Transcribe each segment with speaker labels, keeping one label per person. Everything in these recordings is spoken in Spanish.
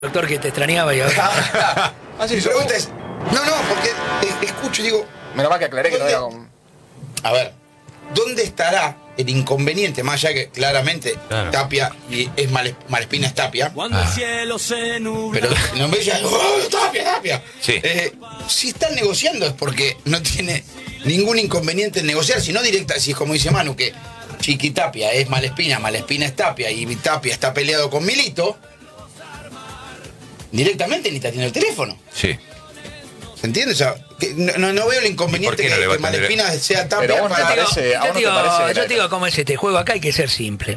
Speaker 1: Doctor, que te extrañaba y ahora...
Speaker 2: Mi pregunta es... No, porque escucho y digo...
Speaker 3: Menos mal que aclaré que no era con...
Speaker 2: A ver, ¿dónde estará el inconveniente? Más allá que claramente Tapia y es Malespina es Tapia.
Speaker 4: Cuando el cielo se nubla.
Speaker 2: Pero no me digan, ¡oh, Tapia!
Speaker 5: Sí.
Speaker 2: Si están negociando es porque no tiene ningún inconveniente en negociar, si no directa, si es como dice Manu, que Chiqui Tapia es Malespina es Tapia y Tapia está peleado con Milito, directamente ni está teniendo el teléfono.
Speaker 5: Sí.
Speaker 2: ¿Se entiende? O sea, que no veo el inconveniente
Speaker 5: no
Speaker 2: que Malespina sea Tapia.
Speaker 3: Pero vos
Speaker 2: para...
Speaker 1: Yo te digo cómo es este juego. Acá hay que ser simple.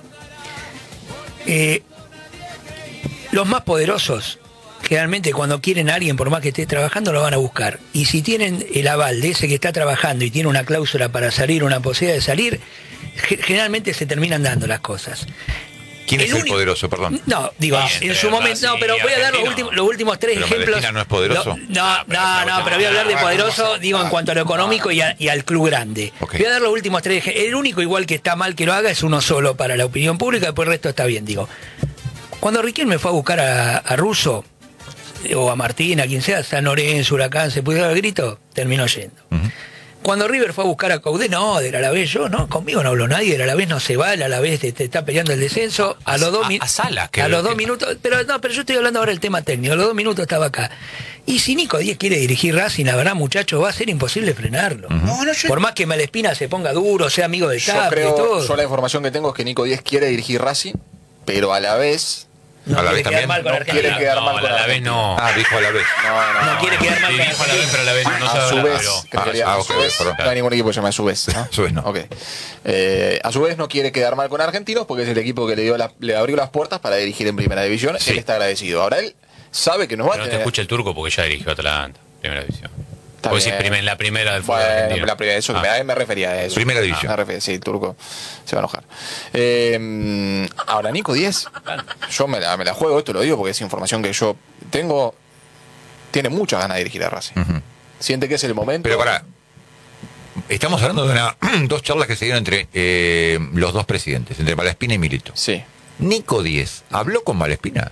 Speaker 1: Los más poderosos, generalmente cuando quieren a alguien, por más que esté trabajando, lo van a buscar. Y si tienen el aval de ese que está trabajando y tiene una cláusula para salir, una posibilidad de salir, generalmente se terminan dando las cosas.
Speaker 5: ¿Quién es el poderoso, perdón?
Speaker 1: No, digo, en su momento, no, pero voy a dar los últimos tres
Speaker 5: ¿Pero
Speaker 1: ejemplos.
Speaker 5: Malespina no es poderoso?
Speaker 1: No, pero voy a hablar de poderoso, digo, en cuanto a lo económico y al club grande.
Speaker 5: Okay.
Speaker 1: Voy a dar los últimos tres ejemplos. El único igual que está mal que lo haga es uno solo para la opinión pública, después el resto está bien, digo. Cuando Riquelme fue a buscar a Russo, o a Martín, a quien sea, San Lorenzo, Huracán, se puso al grito, terminó yendo. Cuando River fue a buscar a Caudé, no, del Alavés, conmigo no habló nadie, el Alavés no se va, el Alavés te está peleando el descenso, a los 2 minutos, pero yo estoy hablando ahora del tema técnico, a los 2 minutos estaba acá. Y si Nico Díez quiere dirigir Racing, la verdad, muchachos, va a ser imposible frenarlo. Por más que Malespina se ponga duro, sea amigo del Tapia y todo.
Speaker 3: Yo la información que tengo es que Nico Díez quiere dirigir Racing, pero a la vez...
Speaker 1: No quiere quedar mal con Argentina.
Speaker 3: Quiere quedar mal con Argentina.
Speaker 5: No. Dijo a la vez.
Speaker 1: No quiere quedar mal con
Speaker 5: Dijo a la vez, pero a la vez no
Speaker 3: A su vez,
Speaker 5: perdón.
Speaker 3: no hay ningún equipo que se llame a su vez, ¿no?
Speaker 5: A su vez no.
Speaker 3: Okay. A su vez no quiere quedar mal con Argentinos porque es el equipo que le abrió las puertas para dirigir en Primera División.
Speaker 5: Sí.
Speaker 3: Él está agradecido. Ahora él sabe que nos va a
Speaker 6: No
Speaker 3: tener...
Speaker 6: te escucha el turco porque ya dirigió Atlanta, Primera División.
Speaker 3: Está
Speaker 6: Vos decís
Speaker 3: bien.
Speaker 6: la primera del fútbol
Speaker 3: Bueno,
Speaker 6: argentino.
Speaker 3: la primera, eso me refería a eso.
Speaker 5: Primera división.
Speaker 3: Me refería, sí, el turco se va a enojar. Ahora, Nico Díez, yo me la juego, esto lo digo porque es información que yo tengo. Tiene muchas ganas de dirigir a Racing. Siente que es el momento.
Speaker 5: Pero estamos hablando de dos charlas que se dieron entre los dos presidentes, entre Malespina y Milito.
Speaker 3: Sí.
Speaker 5: Nico Díez, ¿habló con Malespina?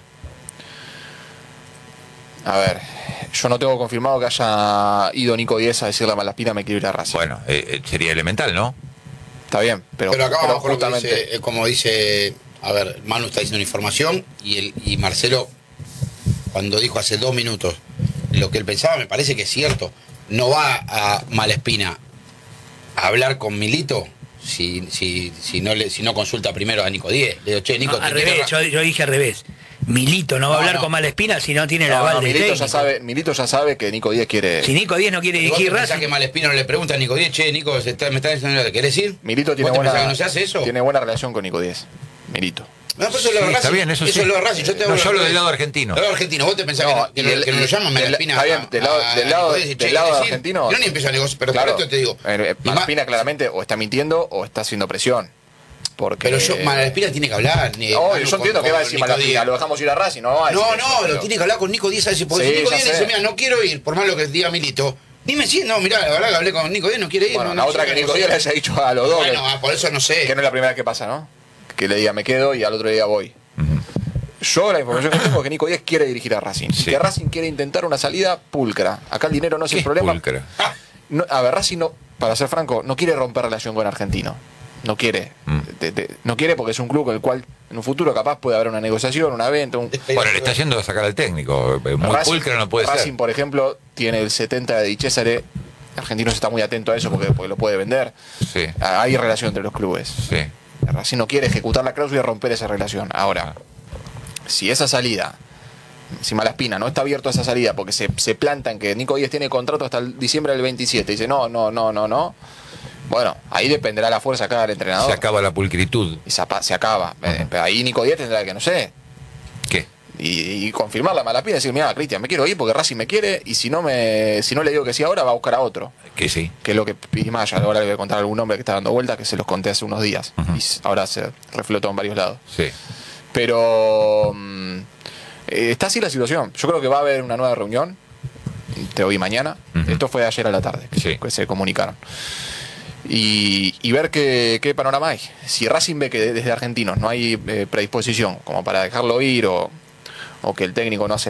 Speaker 3: A ver, yo no tengo confirmado que haya ido Nico Díez a decirle a Malespina me quiero ir a Racing.
Speaker 5: Bueno, sería elemental, ¿no?
Speaker 3: Está bien, pero
Speaker 2: acá
Speaker 3: pero
Speaker 2: abajo justamente... como dice, a ver, Manu está diciendo una información y Marcelo, cuando dijo hace 2 minutos lo que él pensaba, me parece que es cierto. No va a Malespina a hablar con Milito si no consulta primero a Nico Díez. Le digo, che, Nico,
Speaker 1: al revés, yo dije al revés. Milito no va a hablar con Malespina si no tiene el aval de técnico.
Speaker 3: Milito ya sabe que Nico Díez quiere...
Speaker 1: Si Nico Díez no quiere dirigir Racing...
Speaker 2: que Malespina no le pregunta a Nico Díez, che, Nico, me está diciendo, ¿querés ir?
Speaker 3: Milito tiene
Speaker 2: ¿Vos te
Speaker 3: buena...
Speaker 2: pensás que no se hace eso?
Speaker 3: Tiene buena relación con Nico Díez. Milito.
Speaker 2: No, pero eso es lo de Racing.
Speaker 5: Está bien, eso sí.
Speaker 2: Es lo de Racing.
Speaker 5: Yo hablo del lado argentino.
Speaker 2: Del lado argentino. ¿Vos te pensás que no lo llaman Malespina?
Speaker 3: Está bien, del lado argentino...
Speaker 2: Yo ni empiezo a negociar, pero claro, esto te digo.
Speaker 3: Malespina claramente o está mintiendo o está haciendo presión. Porque...
Speaker 2: Pero Malespina tiene que hablar.
Speaker 3: Yo entiendo que va a decir Malespina, lo dejamos ir a Racing, no va a decir eso,
Speaker 2: lo tiene que hablar con Nico Díez a decir, porque si Nico Díez dice, mira, no quiero ir, por más lo que diga Milito, dime si, no, mirá, la verdad que hablé con Nico Díez, no quiere ir.
Speaker 3: Bueno, la otra que Nico Díez le haya dicho a los dos.
Speaker 2: Bueno, por eso no sé.
Speaker 3: Que no es la primera vez que pasa, ¿no? Que le diga me quedo y al otro día voy. Yo la información que tengo es que Nico Díez quiere dirigir a Racing.
Speaker 5: Sí.
Speaker 3: Que Racing quiere intentar una salida pulcra. Acá el dinero no es el problema.
Speaker 5: Pulcra?
Speaker 3: A ver, Racing, no, para ser franco, no quiere romper relación con Argentino. No quiere. No quiere porque es un club con el cual en un futuro capaz puede haber una negociación, una venta.
Speaker 5: Bueno, le está yendo a sacar al técnico. Muy pulcra no puede ser.
Speaker 3: Racing, por ejemplo, tiene el 70 de Di Cesare. Argentinos está muy atento a eso porque lo puede vender.
Speaker 5: Sí.
Speaker 3: Hay relación entre los clubes.
Speaker 5: Sí.
Speaker 3: Racing no quiere ejecutar la cláusula y romper esa relación. Ahora, si esa salida, si Malespina no está abierto a esa salida porque se plantan que Nico Díez tiene contrato hasta el diciembre del 27 y dice no. Bueno, ahí dependerá la fuerza acá del entrenador.
Speaker 5: Se acaba la pulcritud.
Speaker 3: Y se acaba. Pero ahí Nico Díez tendrá que, no sé.
Speaker 5: ¿Qué?
Speaker 3: Y confirmar la Malespina y decir, mira, Cristian, me quiero ir porque Racing me quiere y si no le digo que sí ahora, va a buscar a otro.
Speaker 5: Que sí.
Speaker 3: Que es lo que Pimaya, ahora le voy a contar a algún nombre que está dando vuelta, que se los conté hace unos días. Y ahora se reflotó en varios lados.
Speaker 5: Sí.
Speaker 3: Pero está así la situación. Yo creo que va a haber una nueva reunión. Te oí mañana. Esto fue ayer a la tarde que se comunicaron. Y ver qué panorama hay. Si Racing ve que desde Argentinos no hay predisposición como para dejarlo ir o o que el técnico no hace